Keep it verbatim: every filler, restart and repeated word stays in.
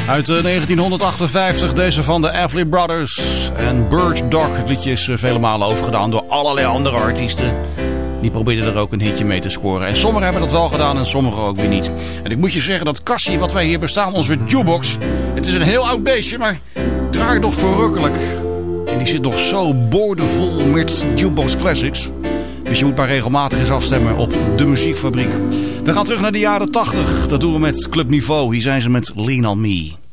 Uit uh, negentienhonderdachtenvijftig, deze van de Everly Brothers. En Bird Dog, het liedje is uh, vele malen overgedaan door allerlei andere artiesten. Die probeerden er ook een hitje mee te scoren. En sommigen hebben dat wel gedaan en sommigen ook weer niet. En ik moet je zeggen dat Cassie, wat wij hier bestaan, onze jukebox. Het is een heel oud beestje, maar draait nog verrukkelijk. En die zit nog zo boordevol met jukebox classics. Dus je moet maar regelmatig eens afstemmen op de muziekfabriek. We gaan terug naar de jaren tachtig. Dat doen we met Club Niveau. Hier zijn ze met Lean on Me.